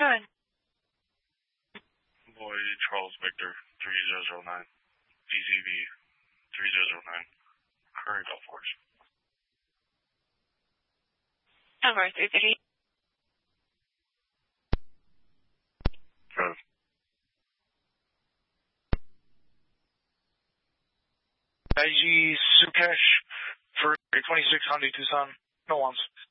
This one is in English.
Go ahead. Boy Charles Victor 3009, PCV 3009, current Gulf Force. Over 330. Go. IG Sukesh for 26 Hyundai Tucson. No ones.